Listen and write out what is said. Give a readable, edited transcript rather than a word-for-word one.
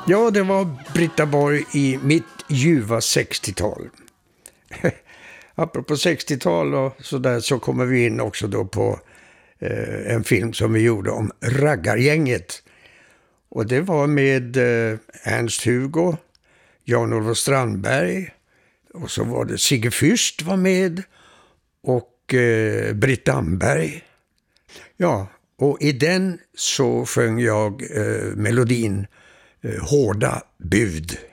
Ja, det var Britta Borg i mitt ljuva 60-tal. Apropå 60-tal och sådär, så kommer vi in också då på en film som vi gjorde om raggargänget. Och det var med Ernst-Hugo, Jan-Olof Strandberg, och så var det Sigge Fürst var med och Britt Damberg. Ja, och i den så sjöng jag melodin Hårda bud.